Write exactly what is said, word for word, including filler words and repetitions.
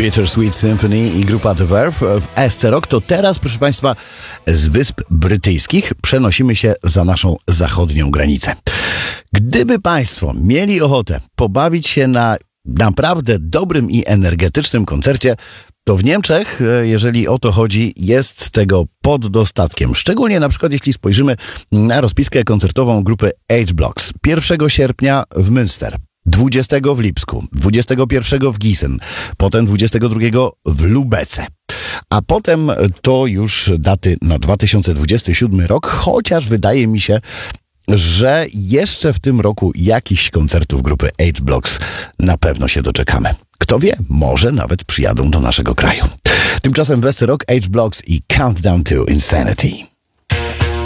Bittersweet Symphony i grupa The Verve w S C Rock. To teraz, proszę Państwa, z Wysp Brytyjskich przenosimy się za naszą zachodnią granicę. Gdyby Państwo mieli ochotę pobawić się na naprawdę dobrym i energetycznym koncercie, to w Niemczech, jeżeli o to chodzi, jest tego pod dostatkiem. Szczególnie na przykład jeśli spojrzymy na rozpiskę koncertową grupy H-Blocks. pierwszego sierpnia w Münster, dwudziestego w Lipsku, dwudziestego pierwszego w Gießen, potem dwudziestego drugiego w Lubece. A potem to już daty na dwa tysiące dwudziesty siódmy rok, chociaż wydaje mi się, że jeszcze w tym roku jakichś koncertów grupy H-Blocks na pewno się doczekamy. Kto wie, może nawet przyjadą do naszego kraju. Tymczasem w S C Rock H-Blocks i Countdown to Insanity.